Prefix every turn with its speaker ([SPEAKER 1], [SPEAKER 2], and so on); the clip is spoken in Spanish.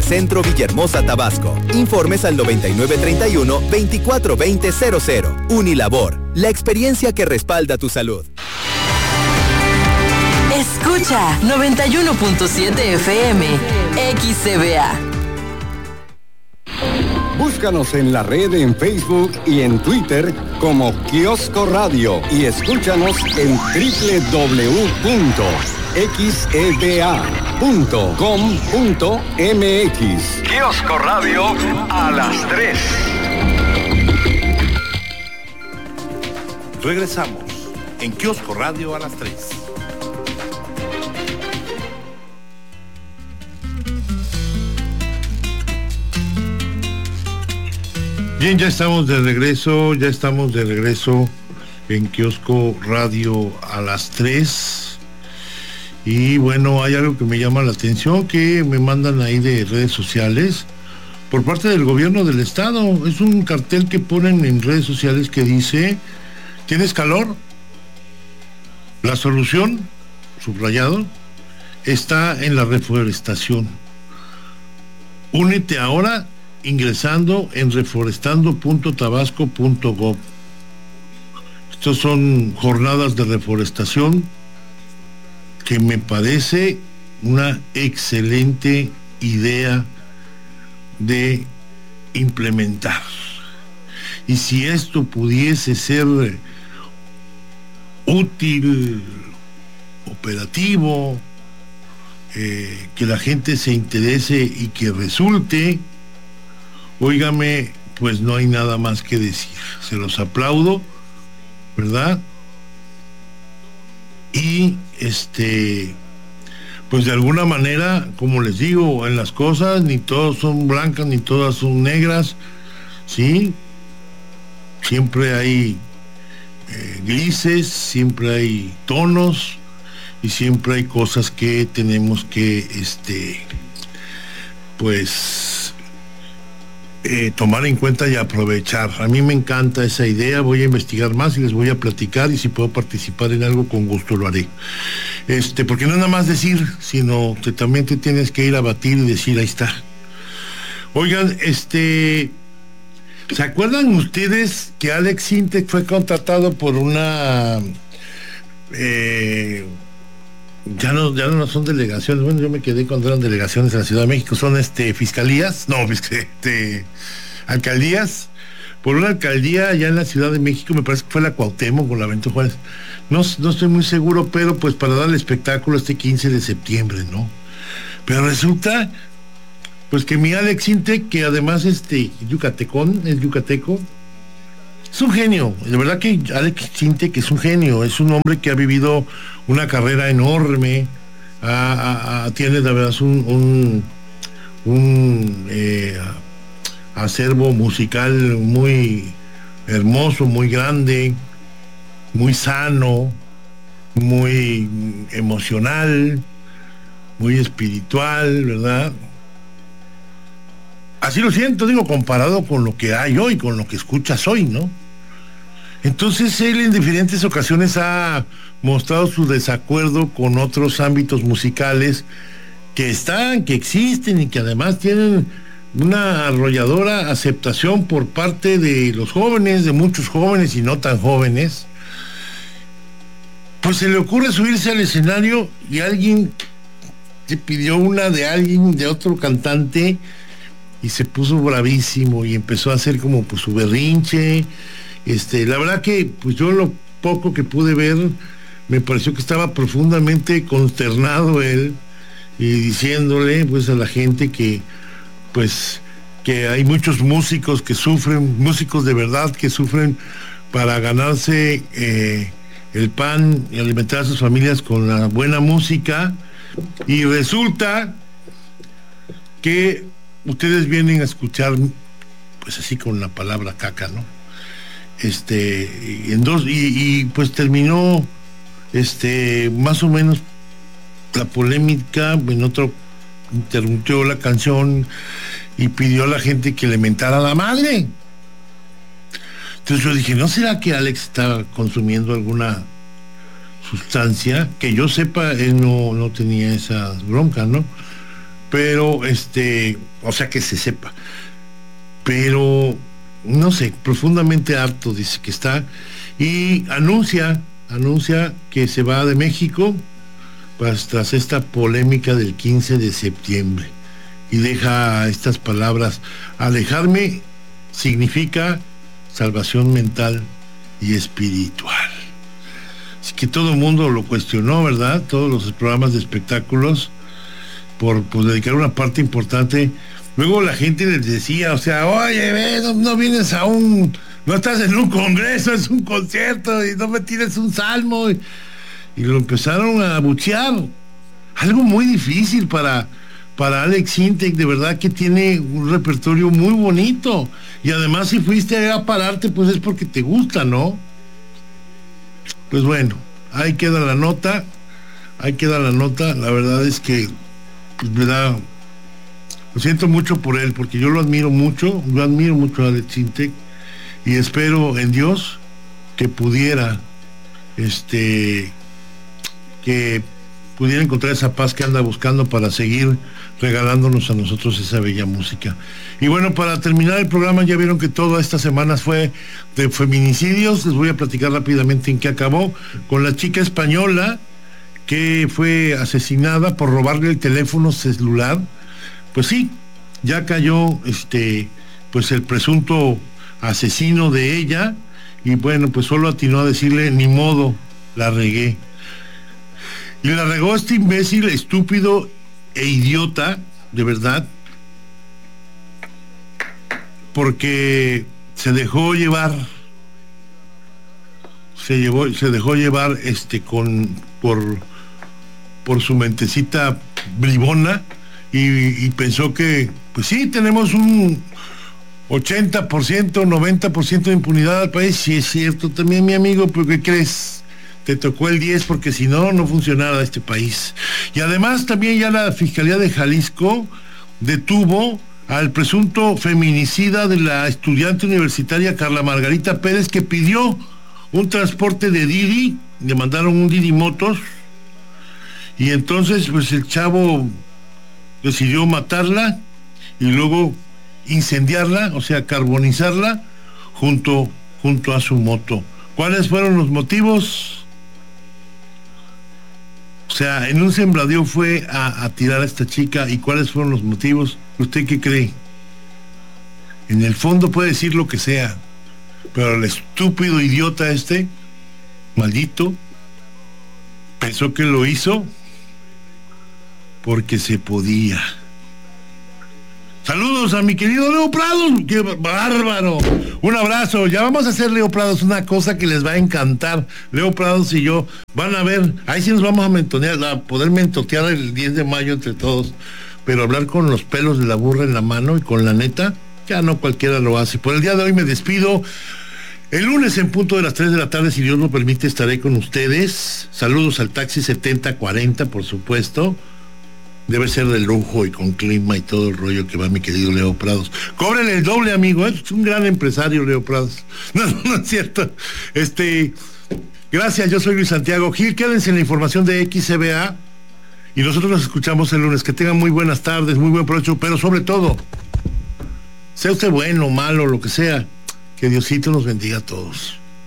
[SPEAKER 1] Centro, Villahermosa, Tabasco. Informes al 9931-242000. Unilabor, la experiencia que respalda tu salud.
[SPEAKER 2] Escucha 91.7 FM, XCBA.
[SPEAKER 3] Búscanos en la red en Facebook y en Twitter como Kiosco Radio y escúchanos en www.xeba.com.mx.
[SPEAKER 4] Kiosco Radio a las 3. Regresamos en Kiosco Radio a las 3.
[SPEAKER 5] Bien, ya estamos de regreso en Kiosco Radio a las 3. Y bueno, hay algo que me llama la atención, que me mandan ahí de redes sociales por parte del gobierno del estado. Es un cartel que ponen en redes sociales que dice: ¿tienes calor? La solución, subrayado, está en la reforestación. Únete ahora ingresando en reforestando.tabasco.gov. Estos son jornadas de reforestación que me parece una excelente idea de implementar. Y si esto pudiese ser útil, operativo, que la gente se interese y que resulte, óigame, pues no hay nada más que decir. Se los aplaudo, ¿verdad? Y pues de alguna manera, como les digo, en las cosas ni todas son blancas ni todas son negras, ¿sí? Siempre hay grises, siempre hay tonos y siempre hay cosas que tenemos que tomar en cuenta y aprovechar. A mí me encanta esa idea, voy a investigar más y les voy a platicar, y si puedo participar en algo, con gusto lo haré. Porque no es nada más decir, sino que también te tienes que ir a batir y decir, ahí está. Oigan, ¿se acuerdan ustedes que Alex Sintek fue contratado por una ya no son delegaciones? Bueno, yo me quedé cuando eran delegaciones en la Ciudad de México, son fiscalías, alcaldías, por una alcaldía allá en la Ciudad de México, me parece que fue la Cuauhtémoc o la Benito Juárez, no estoy muy seguro, pero pues para darle espectáculo este 15 de septiembre, ¿no? Pero resulta pues que mi Alex Sintek, que además es yucateco, es un genio. De verdad que Alex Sintek es un genio, es un hombre que ha vivido una carrera enorme, tiene de verdad un acervo musical muy hermoso, muy grande, muy sano, muy emocional, muy espiritual, ¿verdad? Así lo siento, digo, comparado con lo que hay hoy, con lo que escuchas hoy, ¿no? Entonces él en diferentes ocasiones ha mostrado su desacuerdo con otros ámbitos musicales que existen y que además tienen una arrolladora aceptación por parte de los jóvenes, de muchos jóvenes y no tan jóvenes. Pues se le ocurre subirse al escenario y alguien le pidió una de otro cantante, y se puso bravísimo y empezó a hacer como pues su berrinche. La verdad que pues yo lo poco que pude ver me pareció que estaba profundamente consternado él, y diciéndole pues a la gente que pues que hay muchos músicos que sufren, músicos de verdad que sufren para ganarse el pan y alimentar a sus familias con la buena música, y resulta que ustedes vienen a escuchar pues así con la palabra caca, ¿no? Y pues terminó más o menos la polémica. En otro interrumpió la canción y pidió a la gente que le mentara a la madre. Entonces yo dije, ¿no será que Alex está consumiendo alguna sustancia? Que yo sepa, él no tenía esa bronca, ¿no? pero o sea, que se sepa. Pero no sé, profundamente harto, dice que está, y anuncia que se va de México tras esta polémica del 15 de septiembre, y deja estas palabras: alejarme significa salvación mental y espiritual. Así que todo el mundo lo cuestionó, ¿verdad? Todos los programas de espectáculos, por dedicar una parte importante. Luego la gente les decía, o sea, oye, no vienes no estás en un congreso, es un concierto, y no me tires un salmo, y lo empezaron a abuchear. Algo muy difícil para Alex Sintek, de verdad que tiene un repertorio muy bonito, y además si fuiste a pararte, pues es porque te gusta, ¿no? Pues bueno, ahí queda la nota, la verdad es que, pues, lo siento mucho por él, porque yo lo admiro mucho a Alex Sintek, y espero en Dios que pudiera encontrar esa paz que anda buscando para seguir regalándonos a nosotros esa bella música. Y bueno, para terminar el programa, ya vieron que toda esta semana fue de feminicidios. Les voy a platicar rápidamente en qué acabó, con la chica española que fue asesinada por robarle el teléfono celular. Pues sí, ya cayó pues el presunto asesino de ella, y bueno, pues solo atinó a decirle: ni modo, la regué. Y la regó este imbécil, estúpido e idiota, de verdad, porque se dejó llevar por su mentecita bribona, y pensó que, pues sí, tenemos un 80%, 90% de impunidad al país. Sí, es cierto también, mi amigo, pero ¿qué crees? Te tocó el 10, porque si no, no funcionara este país. Y además también ya la Fiscalía de Jalisco detuvo al presunto feminicida de la estudiante universitaria Carla Margarita Pérez, que pidió un transporte de Didi, le mandaron un Didi Motos, y entonces pues el chavo decidió matarla y luego incendiarla, o sea, carbonizarla junto a su moto. ¿Cuáles fueron los motivos? O sea, en un sembradío fue a tirar a esta chica. ¿Y cuáles fueron los motivos? ¿Usted qué cree? En el fondo puede decir lo que sea, pero el estúpido idiota maldito, pensó que lo hizo porque se podía. Saludos a mi querido Leo Prados, qué bárbaro. Un abrazo. Ya vamos a hacer, Leo Prados, una cosa que les va a encantar. Leo Prados y yo van a ver, ahí sí nos vamos a poder mentotear el 10 de mayo entre todos, pero hablar con los pelos de la burra en la mano y con la neta, ya no cualquiera lo hace. Por el día de hoy me despido. El lunes en punto de las 3 de la tarde, si Dios lo permite, estaré con ustedes. Saludos al taxi 7040, por supuesto. Debe ser de lujo y con clima y todo el rollo que va mi querido Leo Prados. Cóbrenle el doble, amigo, es un gran empresario, Leo Prados. No es cierto. Gracias, yo soy Luis Santiago Gil. Quédense en la información de XCBA y nosotros nos escuchamos el lunes. Que tengan muy buenas tardes, muy buen provecho, pero sobre todo, sea usted bueno, malo, lo que sea, que Diosito nos bendiga a todos.